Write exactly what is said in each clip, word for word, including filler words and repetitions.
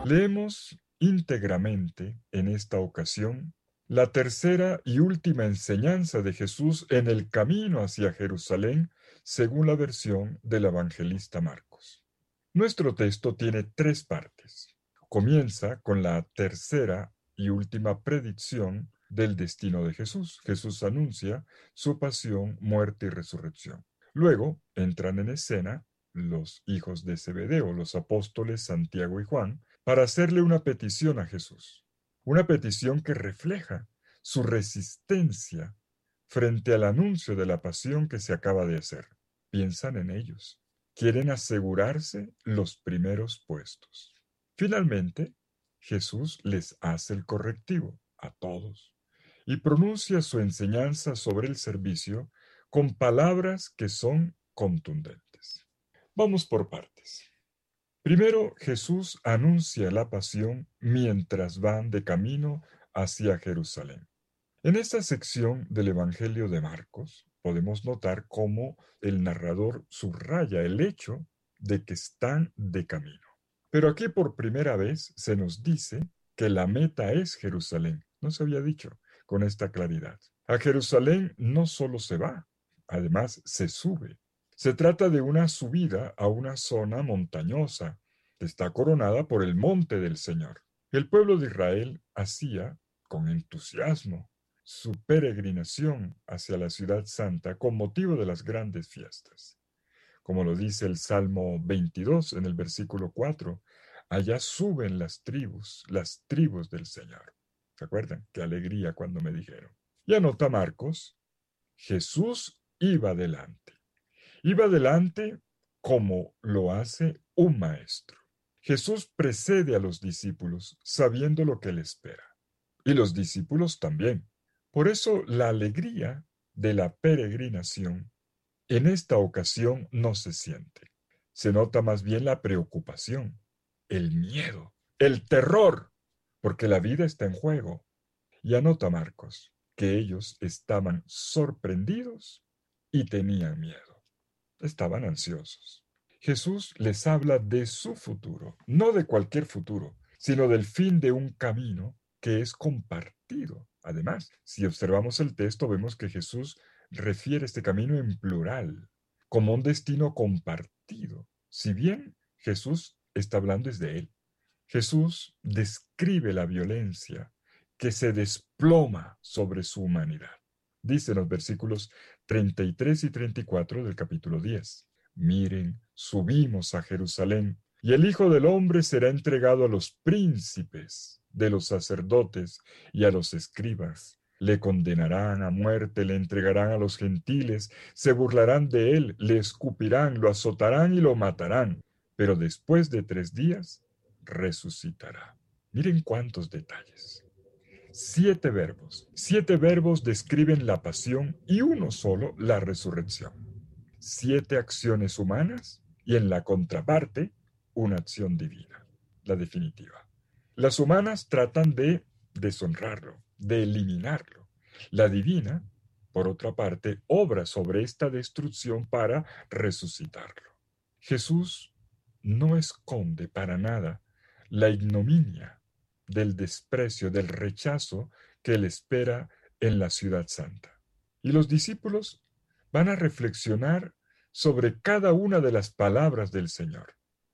Leemos íntegramente en esta ocasión la tercera y última enseñanza de Jesús en el camino hacia Jerusalén, según la versión del evangelista Marcos. Nuestro texto tiene tres partes. Comienza con la tercera y última predicción del destino de Jesús. Jesús anuncia su pasión, muerte y resurrección. Luego entran en escena los hijos de Zebedeo, los apóstoles Santiago y Juan, para hacerle una petición a Jesús. Una petición que refleja su resistencia frente al anuncio de la pasión que se acaba de hacer. Piensan en ellos. Quieren asegurarse los primeros puestos. Finalmente, Jesús les hace el correctivo a todos y pronuncia su enseñanza sobre el servicio con palabras que son contundentes. Vamos por partes. Primero, Jesús anuncia la pasión mientras van de camino hacia Jerusalén. En esta sección del Evangelio de Marcos podemos notar cómo el narrador subraya el hecho de que están de camino. Pero aquí por primera vez se nos dice que la meta es Jerusalén. No se había dicho con esta claridad. A Jerusalén no solo se va, además se sube. Se trata de una subida a una zona montañosa que está coronada por el monte del Señor. El pueblo de Israel hacía, con entusiasmo, su peregrinación hacia la ciudad santa con motivo de las grandes fiestas. Como lo dice el Salmo veintidós en el versículo cuatro, allá suben las tribus, las tribus del Señor. ¿Se acuerdan? Qué alegría cuando me dijeron. Y anota Marcos, Jesús iba delante. Iba delante como lo hace un maestro. Jesús precede a los discípulos sabiendo lo que le espera. Y los discípulos también. Por eso la alegría de la peregrinación en esta ocasión no se siente. Se nota más bien la preocupación, el miedo, el terror, porque la vida está en juego. Y anota Marcos que ellos estaban sorprendidos y tenían miedo. Estaban ansiosos. Jesús les habla de su futuro, no de cualquier futuro, sino del fin de un camino que es compartido. Además, si observamos el texto, vemos que Jesús refiere este camino en plural, como un destino compartido. Si bien Jesús está hablando es de él. Jesús describe la violencia que se desploma sobre su humanidad. Dice en los versículos treinta y tres y treinta y cuatro del capítulo diez. Miren, subimos a Jerusalén, y el Hijo del Hombre será entregado a los príncipes de los sacerdotes y a los escribas. Le condenarán a muerte, le entregarán a los gentiles, se burlarán de él, le escupirán, lo azotarán y lo matarán, pero después de tres días resucitará. Miren cuántos detalles. Siete verbos. Siete verbos describen la pasión y uno solo la resurrección. Siete acciones humanas y en la contraparte una acción divina, la definitiva. Las humanas tratan de deshonrarlo, de eliminarlo. La divina, por otra parte, obra sobre esta destrucción para resucitarlo. Jesús no esconde para nada la ignominia del desprecio, del rechazo que le espera en la ciudad santa. Y los discípulos van a reflexionar sobre cada una de las palabras del Señor.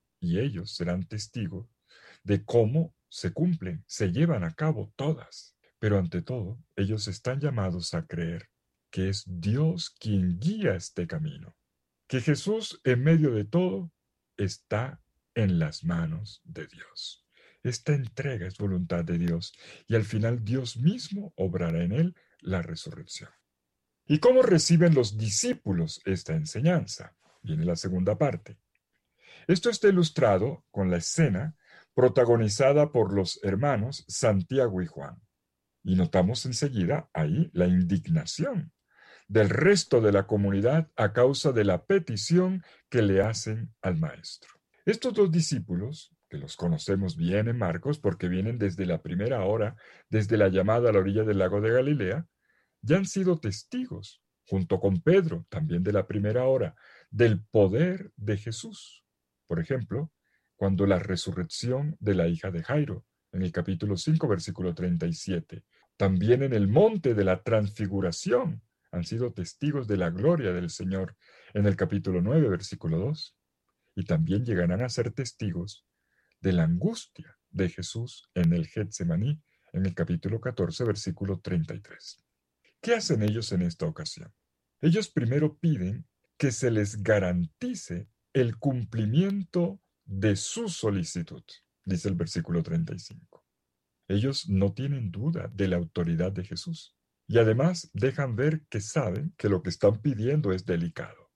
Y ellos serán testigos de cómo se cumplen, se llevan a cabo todas. Pero ante todo, ellos están llamados a creer que es Dios quien guía este camino, que Jesús en medio de todo está en las manos de Dios. Esta entrega es voluntad de Dios y al final Dios mismo obrará en él la resurrección. ¿Y cómo reciben los discípulos esta enseñanza? Viene la segunda parte. Esto está ilustrado con la escena protagonizada por los hermanos Santiago y Juan. Y notamos enseguida ahí la indignación del resto de la comunidad a causa de la petición que le hacen al maestro. Estos dos discípulos, que los conocemos bien en Marcos porque vienen desde la primera hora, desde la llamada a la orilla del lago de Galilea, ya han sido testigos, junto con Pedro, también de la primera hora, del poder de Jesús. Por ejemplo, cuando la resurrección de la hija de Jairo, en el capítulo cinco, versículo treinta y siete. También en el monte de la transfiguración han sido testigos de la gloria del Señor, en el capítulo nueve, versículo dos. Y también llegarán a ser testigos de la angustia de Jesús en el Getsemaní, en el capítulo catorce, versículo treinta y tres. ¿Qué hacen ellos en esta ocasión? Ellos primero piden que se les garantice el cumplimiento de su solicitud, dice el versículo treinta y cinco. Ellos no tienen duda de la autoridad de Jesús y además dejan ver que saben que lo que están pidiendo es delicado.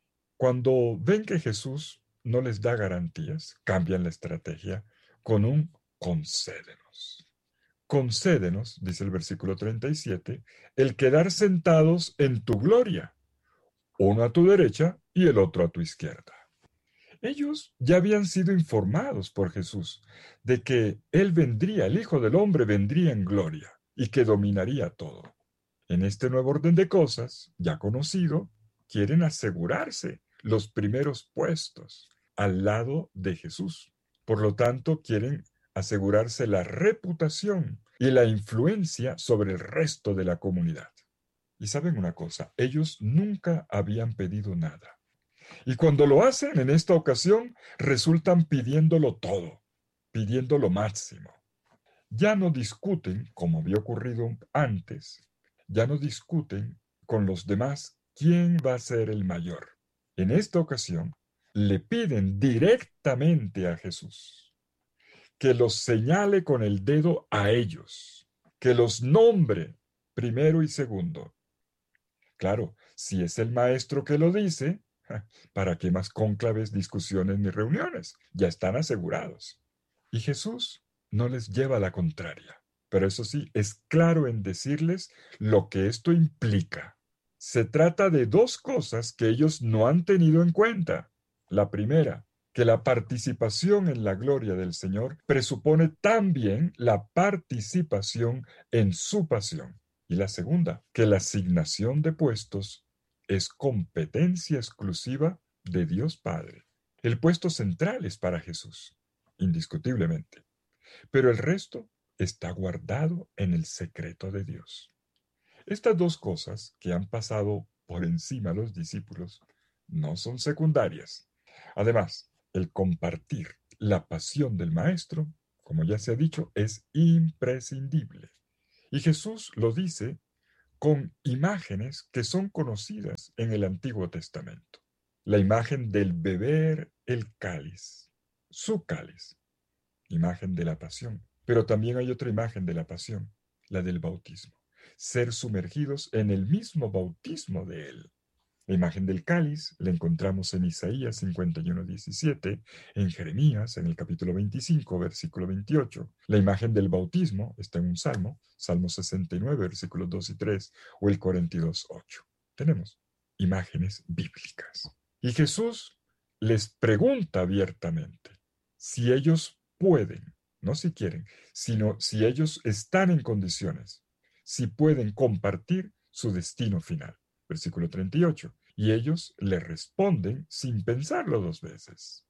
Cuando ven que Jesús no les da garantías, cambian la estrategia con un concédenos. Concédenos, dice el versículo treinta y siete, el quedar sentados en tu gloria, uno a tu derecha y el otro a tu izquierda. Ellos ya habían sido informados por Jesús de que Él vendría, el Hijo del Hombre vendría en gloria y que dominaría todo. En este nuevo orden de cosas, ya conocido, quieren asegurarse los primeros puestos al lado de Jesús. Por lo tanto, quieren asegurarse la reputación y la influencia sobre el resto de la comunidad. Y saben una cosa, ellos nunca habían pedido nada. Y cuando lo hacen en esta ocasión, resultan pidiéndolo todo, pidiendo lo máximo. Ya no discuten, como había ocurrido antes, ya no discuten con los demás quién va a ser el mayor. En esta ocasión, le piden directamente a Jesús que los señale con el dedo a ellos, que los nombre primero y segundo. Claro, si es el maestro que lo dice, ¿para qué más cónclaves, discusiones ni reuniones? Ya están asegurados. Y Jesús no les lleva la contraria, pero eso sí, es claro en decirles lo que esto implica. Se trata de dos cosas que ellos no han tenido en cuenta. La primera, que la participación en la gloria del Señor presupone también la participación en su pasión. Y la segunda, que la asignación de puestos es competencia exclusiva de Dios Padre. El puesto central es para Jesús, indiscutiblemente, pero el resto está guardado en el secreto de Dios. Estas dos cosas que han pasado por encima a los discípulos no son secundarias. Además, el compartir la pasión del Maestro, como ya se ha dicho, es imprescindible. Y Jesús lo dice con imágenes que son conocidas en el Antiguo Testamento. La imagen del beber el cáliz, su cáliz, imagen de la pasión. Pero también hay otra imagen de la pasión, la del bautismo. Ser sumergidos en el mismo bautismo de Él. La imagen del cáliz la encontramos en Isaías cincuenta y uno, diecisiete, en Jeremías, en el capítulo veinticinco, versículo veintiocho. La imagen del bautismo está en un salmo, Salmo sesenta y nueve, versículos dos y tres, o el cuarenta y dos, ocho. Tenemos imágenes bíblicas. Y Jesús les pregunta abiertamente si ellos pueden, no si quieren, sino si ellos están en condiciones, si pueden compartir su destino final. Versículo treinta y ocho. Y ellos le responden sin pensarlo dos veces.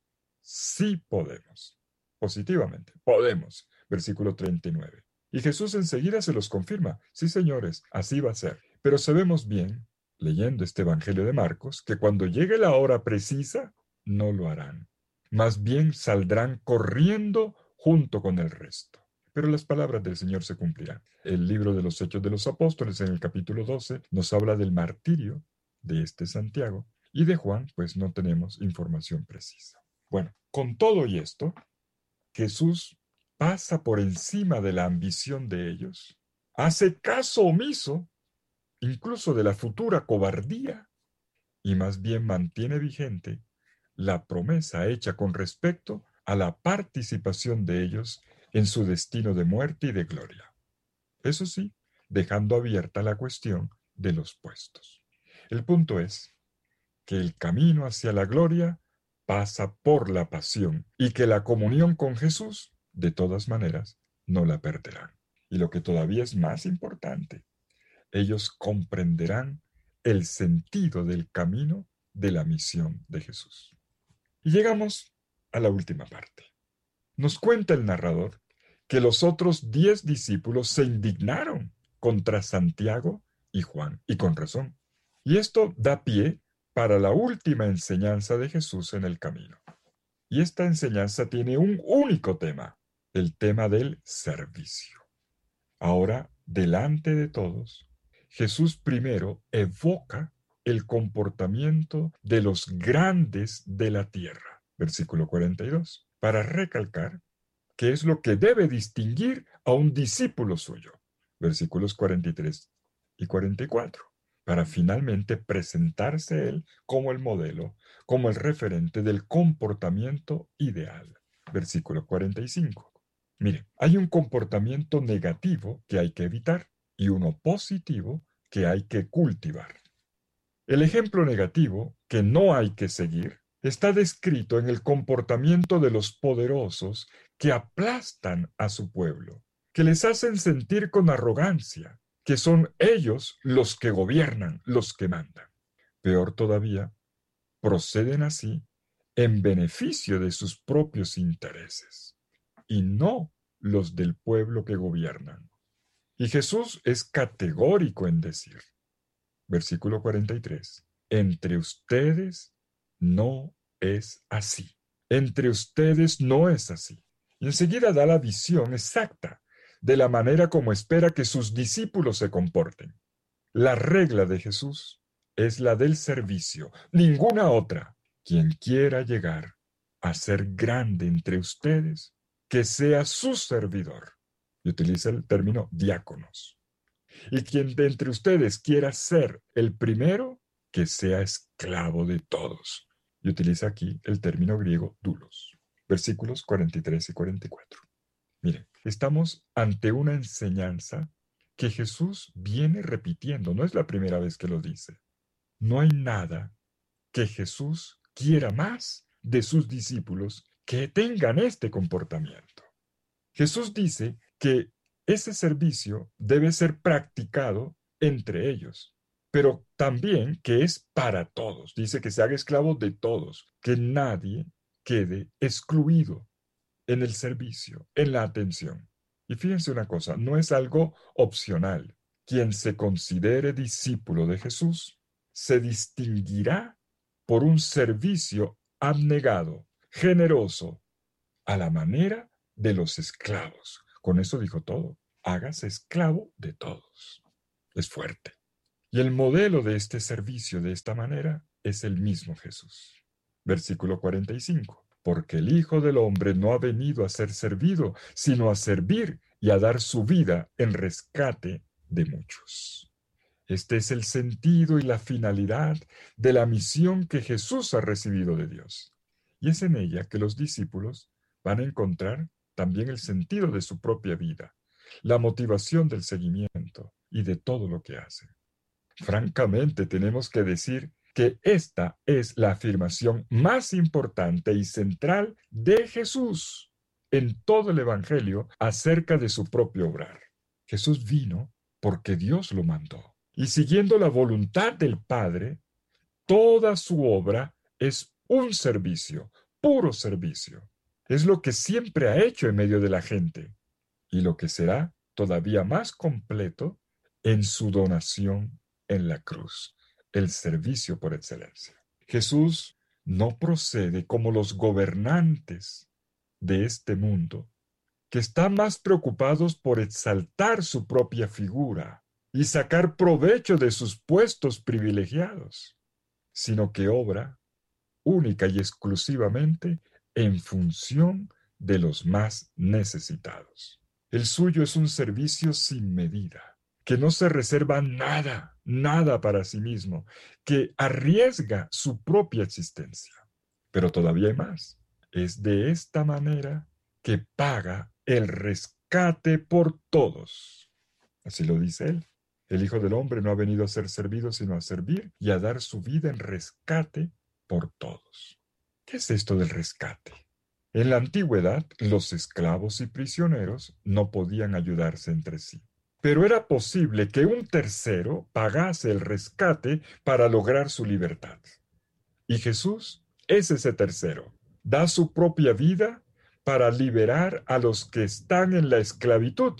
Sí podemos. Positivamente, podemos. Versículo treinta y nueve. Y Jesús enseguida se los confirma. Sí, señores, así va a ser. Pero sabemos bien, leyendo este Evangelio de Marcos, que cuando llegue la hora precisa, no lo harán. Más bien saldrán corriendo junto con el resto. Pero las palabras del Señor se cumplirán. El libro de los Hechos de los Apóstoles, en el capítulo doce, nos habla del martirio de este Santiago, y de Juan, pues no tenemos información precisa. Bueno, con todo y esto, Jesús pasa por encima de la ambición de ellos, hace caso omiso, incluso de la futura cobardía, y más bien mantiene vigente la promesa hecha con respecto a la participación de ellos en su destino de muerte y de gloria. Eso sí, dejando abierta la cuestión de los puestos. El punto es que el camino hacia la gloria pasa por la pasión y que la comunión con Jesús, de todas maneras, no la perderán. Y lo que todavía es más importante, ellos comprenderán el sentido del camino de la misión de Jesús. Y llegamos a la última parte. Nos cuenta el narrador que los otros diez discípulos se indignaron contra Santiago y Juan, y con razón. Y esto da pie para la última enseñanza de Jesús en el camino. Y esta enseñanza tiene un único tema, el tema del servicio. Ahora, delante de todos, Jesús primero evoca el comportamiento de los grandes de la tierra, versículo cuarenta y dos, para recalcar que es lo que debe distinguir a un discípulo suyo, versículos cuarenta y tres y cuarenta y cuatro, para finalmente presentarse él como el modelo, como el referente del comportamiento ideal, versículo cuarenta y cinco. Mire, hay un comportamiento negativo que hay que evitar y uno positivo que hay que cultivar. El ejemplo negativo, que no hay que seguir, está descrito en el comportamiento de los poderosos que aplastan a su pueblo, que les hacen sentir con arrogancia que son ellos los que gobiernan, los que mandan. Peor todavía, proceden así en beneficio de sus propios intereses y no los del pueblo que gobiernan. Y Jesús es categórico en decir, versículo cuarenta y tres, entre ustedes no es así. Entre ustedes no es así. Y enseguida da la visión exacta de la manera como espera que sus discípulos se comporten. La regla de Jesús es la del servicio, ninguna otra. Quien quiera llegar a ser grande entre ustedes, que sea su servidor. Y utiliza el término diáconos. Y quien de entre ustedes quiera ser el primero, que sea esclavo de todos. Y utiliza aquí el término griego doulos. Versículos cuarenta y tres y cuarenta y cuatro. Miren, estamos ante una enseñanza que Jesús viene repitiendo. No es la primera vez que lo dice. No hay nada que Jesús quiera más de sus discípulos que tengan este comportamiento. Jesús dice que ese servicio debe ser practicado entre ellos, pero también que es para todos. Dice que se haga esclavo de todos, que nadie quede excluido en el servicio, en la atención. Y fíjense una cosa, no es algo opcional. Quien se considere discípulo de Jesús se distinguirá por un servicio abnegado, generoso, a la manera de los esclavos. Con eso dijo todo. Hágase esclavo de todos. Es fuerte. Y el modelo de este servicio de esta manera es el mismo Jesús. Versículo cuarenta y cinco. Porque el Hijo del Hombre no ha venido a ser servido, sino a servir y a dar su vida en rescate de muchos. Este es el sentido y la finalidad de la misión que Jesús ha recibido de Dios. Y es en ella que los discípulos van a encontrar también el sentido de su propia vida, la motivación del seguimiento y de todo lo que hacen. Francamente, tenemos que decir que esta es la afirmación más importante y central de Jesús en todo el Evangelio acerca de su propio obrar. Jesús vino porque Dios lo mandó. Y siguiendo la voluntad del Padre, toda su obra es un servicio, puro servicio. Es lo que siempre ha hecho en medio de la gente y lo que será todavía más completo en su donación en la cruz, el servicio por excelencia. Jesús no procede como los gobernantes de este mundo, que están más preocupados por exaltar su propia figura y sacar provecho de sus puestos privilegiados, sino que obra única y exclusivamente en función de los más necesitados. El suyo es un servicio sin medida, que no se reserva nada, nada para sí mismo, que arriesga su propia existencia. Pero todavía hay más. Es de esta manera que paga el rescate por todos. Así lo dice él. El Hijo del Hombre no ha venido a ser servido, sino a servir y a dar su vida en rescate por todos. ¿Qué es esto del rescate? En la antigüedad, los esclavos y prisioneros no podían ayudarse entre sí, pero era posible que un tercero pagase el rescate para lograr su libertad. Y Jesús es ese tercero, Da su propia vida para liberar a los que están en la esclavitud.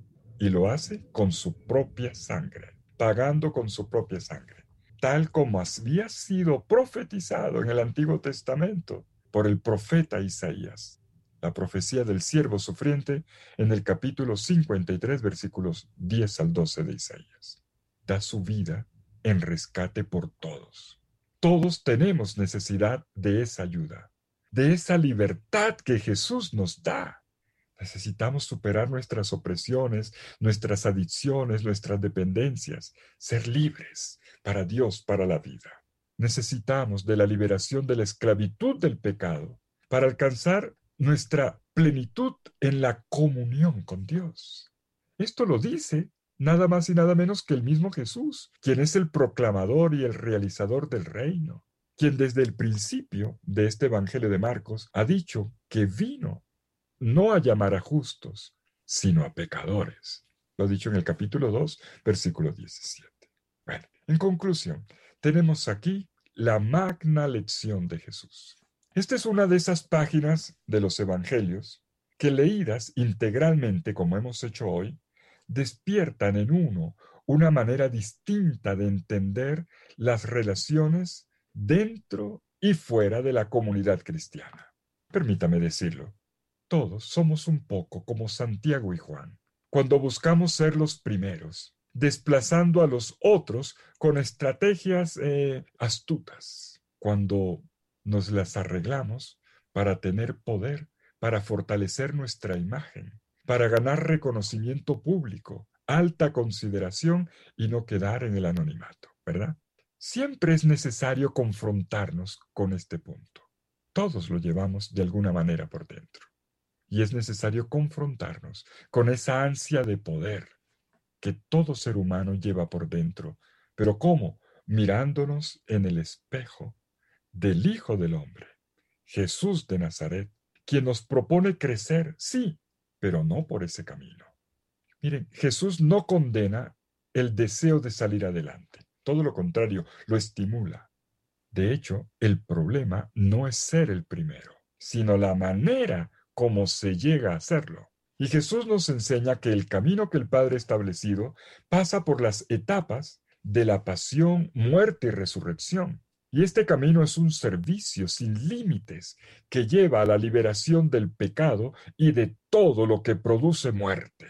Y lo hace con su propia sangre, pagando con su propia sangre, tal como había sido profetizado en el Antiguo Testamento por el profeta Isaías. La profecía del siervo sufriente en el capítulo cincuenta y tres, versículos diez al doce de Isaías. Da su vida en rescate por todos. Todos tenemos necesidad de esa ayuda, de esa libertad que Jesús nos da. Necesitamos superar nuestras opresiones, nuestras adicciones, nuestras dependencias, ser libres para Dios, para la vida. Necesitamos de la liberación de la esclavitud del pecado para alcanzar nuestra plenitud en la comunión con Dios. Esto lo dice nada más y nada menos que el mismo Jesús, quien es el proclamador y el realizador del reino, quien desde el principio de este Evangelio de Marcos ha dicho que vino no a llamar a justos, sino a pecadores. Lo dicho en el capítulo dos, versículo diecisiete. Bueno, en conclusión, tenemos aquí la magna lección de Jesús. Esta es una de esas páginas de los evangelios que, leídas integralmente como hemos hecho hoy, despiertan en uno una manera distinta de entender las relaciones dentro y fuera de la comunidad cristiana. Permítame decirlo. Todos somos un poco como Santiago y Juan, cuando buscamos ser los primeros, desplazando a los otros con estrategias eh, astutas, cuando nos las arreglamos para tener poder, para fortalecer nuestra imagen, para ganar reconocimiento público, alta consideración y no quedar en el anonimato, ¿verdad? Siempre es necesario confrontarnos con este punto. Todos lo llevamos de alguna manera por dentro. Y es necesario confrontarnos con esa ansia de poder que todo ser humano lleva por dentro. ¿Pero cómo? Mirándonos en el espejo del Hijo del Hombre, Jesús de Nazaret, quien nos propone crecer, sí, pero no por ese camino. Miren, Jesús no condena el deseo de salir adelante. Todo lo contrario, lo estimula. De hecho, el problema no es ser el primero, sino la manera como se llega a hacerlo. Y Jesús nos enseña que el camino que el Padre ha establecido pasa por las etapas de la pasión, muerte y resurrección. Y este camino es un servicio sin límites que lleva a la liberación del pecado y de todo lo que produce muerte.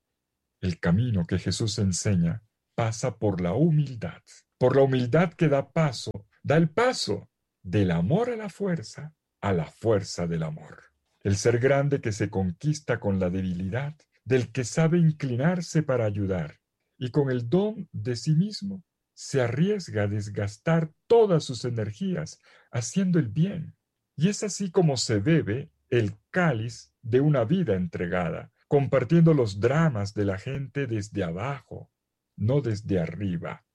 El camino que Jesús enseña pasa por la humildad, por la humildad que da paso, da el paso del amor a la fuerza, a la fuerza del amor. El ser grande que se conquista con la debilidad, del que sabe inclinarse para ayudar, y con el don de sí mismo se arriesga a desgastar todas sus energías haciendo el bien. Y es así como se bebe el cáliz de una vida entregada, compartiendo los dramas de la gente desde abajo, no desde arriba,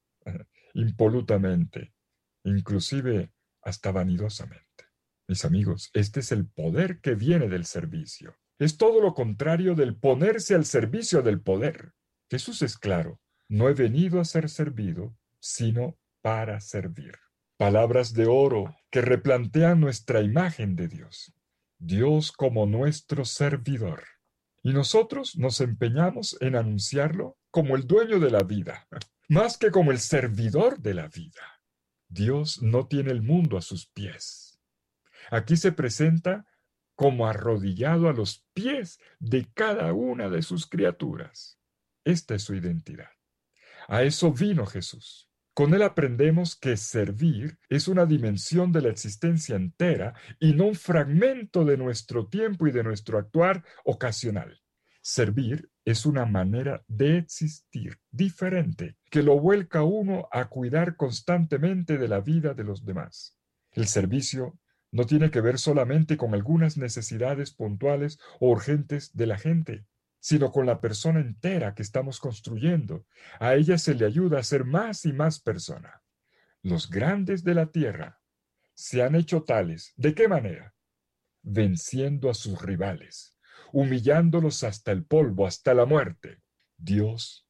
impolutamente, inclusive hasta vanidosamente. Mis amigos, este es el poder que viene del servicio. Es todo lo contrario del ponerse al servicio del poder. Jesús es claro, no he venido a ser servido, sino para servir. Palabras de oro que replantean nuestra imagen de Dios. Dios como nuestro servidor. Y nosotros nos empeñamos en anunciarlo como el dueño de la vida, más que como el servidor de la vida. Dios no tiene el mundo a sus pies. Aquí se presenta como arrodillado a los pies de cada una de sus criaturas. Esta es su identidad. A eso vino Jesús. Con él aprendemos que servir es una dimensión de la existencia entera y no un fragmento de nuestro tiempo y de nuestro actuar ocasional. Servir es una manera de existir diferente que lo vuelca a uno a cuidar constantemente de la vida de los demás. El servicio no tiene que ver solamente con algunas necesidades puntuales o urgentes de la gente, sino con la persona entera que estamos construyendo. A ella se le ayuda a ser más y más persona. Los grandes de la tierra se han hecho tales. ¿De qué manera? Venciendo a sus rivales, humillándolos hasta el polvo, hasta la muerte. Dios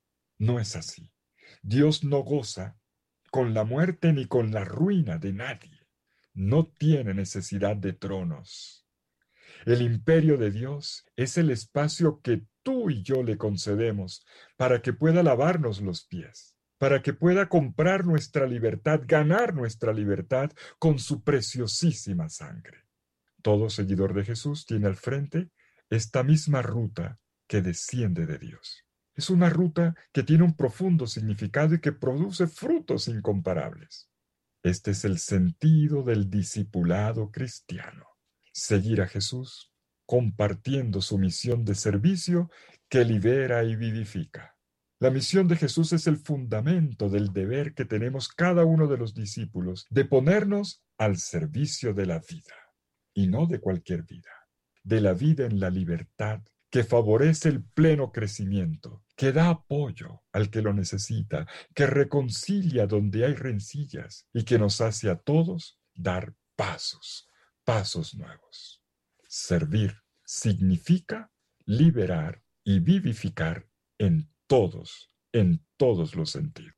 no es así. Dios no goza con la muerte ni con la ruina de nadie. no tiene necesidad de tronos. El imperio de Dios es el espacio que tú y yo le concedemos para que pueda lavarnos los pies, para que pueda comprar nuestra libertad, ganar nuestra libertad con su preciosísima sangre. Todo seguidor de Jesús tiene al frente esta misma ruta que desciende de Dios. Es una ruta que tiene un profundo significado y que produce frutos incomparables. Este es el sentido del discipulado cristiano. Seguir a Jesús compartiendo su misión de servicio que libera y vivifica. La misión de Jesús es el fundamento del deber que tenemos cada uno de los discípulos de ponernos al servicio de la vida, y no de cualquier vida, de la vida en la libertad que favorece el pleno crecimiento, que da apoyo al que lo necesita, que reconcilia donde hay rencillas y que nos hace a todos dar pasos, pasos nuevos. Servir significa liberar y vivificar en todos, en todos los sentidos.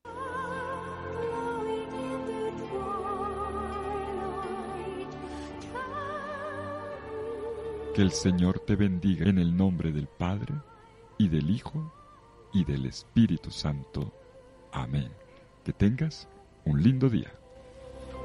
Que el Señor te bendiga en el nombre del Padre, y del Hijo, y del Espíritu Santo. Amén. Que tengas un lindo día.